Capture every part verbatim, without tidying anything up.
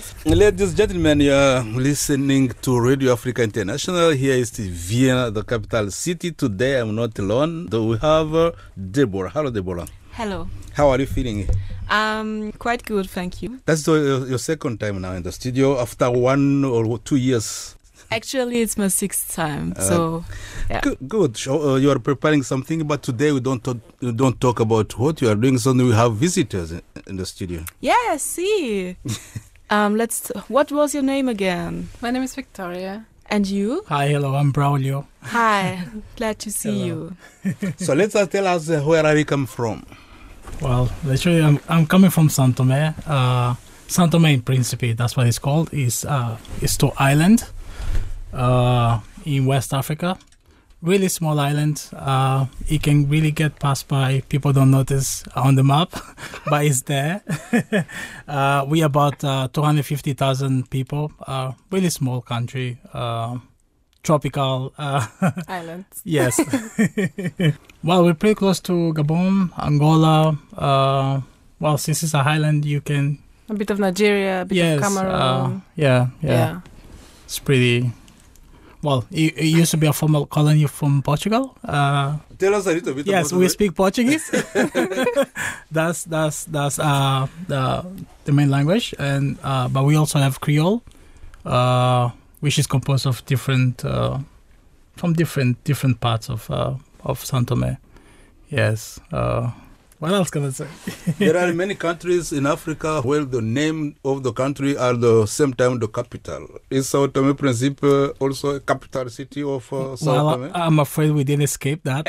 Ladies and gentlemen, you are listening to Radio Africa International. Here is Vienna, the capital city. Today I'm not alone, though we have uh, Deborah. Hello, Deborah. Hello. How are you feeling? Um, quite good, thank you. That's your, your second time now in the studio after one or two years. Actually, it's my sixth time. Uh, so, yeah. Good. good. So, uh, you are preparing something, but today we don't talk, we don't talk about what you are doing. So we have visitors in, in the studio. Yeah, see. um, let's. T- what was your name again? My name is Victoria. And you? Hi, hello. I'm Braulio. Hi. Glad to see you. So let's uh, tell us uh, where are you come from? Well, literally, I'm I'm coming from São Tomé. Uh, São Tomé and Príncipe, that's what it's called. Is uh, is to island. Uh, in West Africa, really small island. Uh, it can really get passed by. People don't notice on the map, but it's there. uh, we about uh, two hundred fifty thousand people. Uh, really small country. Uh, tropical uh, islands. Yes. Well, we're pretty close to Gabon, Angola. Uh, well, since it's a highland, you can a bit of Nigeria, a bit yes, of Cameroon. Uh, yeah, yeah, yeah. It's pretty. Well, it, it used to be a former colony from Portugal. Uh, Tell us a little bit. Yes, about we it. speak Portuguese. that's that's that's uh, the the main language, and uh, but we also have Creole, uh, which is composed of different uh, from different different parts of uh, of São Tomé. Yes. Uh, What else can I say? There are many countries in Africa where the name of the country are the same time the capital. Is São Tomé Príncipe also a capital city of uh, São well, Tomé? I'm afraid we didn't escape that.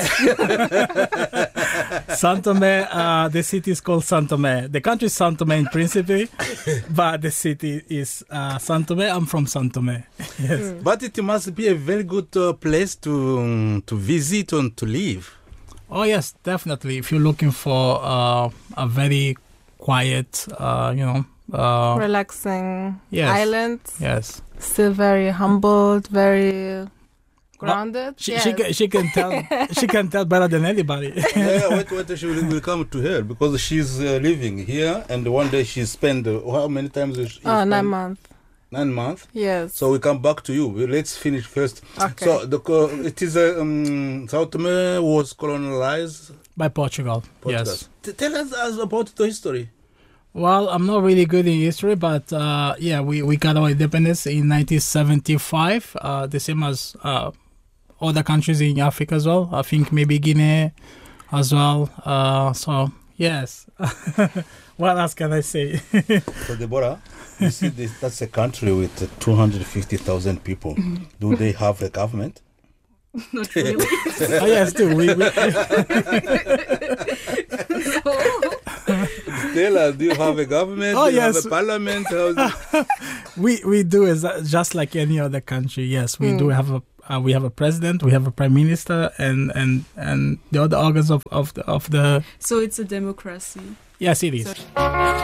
São Tomé, uh, the city is called São Tomé. The country is São Tomé and Príncipe, but the city is uh, São Tomé. I'm from São Tomé. Yes. Mm. But it must be a very good uh, place to um, to visit and to live. Oh, yes, definitely. If you're looking for uh, a very quiet, uh, you know... Uh, relaxing yes, island. Yes. Still very humbled, very grounded. Well, she, yes. she, can, she can tell She can tell better than anybody. Yeah, wait, wait, she will, will come to her because she's uh, living here and one day she spent... Uh, how many times? She oh, nine months. Nine months? Yes. So we come back to you. Let's finish first. Okay. So the uh, it is uh, um, São Tomé was colonized by Portugal. Portugal. Yes. T- tell us, us about the history. Well, I'm not really good in history, but uh, yeah, we, we got our independence in nineteen seventy-five, uh, the same as uh, other countries in Africa as well. I think maybe Guinea as well. Uh, so yes. What else can I say? So Deborah, you see, this, that's a country with uh, two hundred fifty thousand people. Do they have a government? Not really. Oh, yes, too. We, we Tell us, do you have a government? Oh, do you yes. have a parliament? we we do is just like any other country. Yes, we mm. do have a uh, we have a president, we have a prime minister, and and and the other organs of of the, of the. So it's a democracy. Yes, it is. So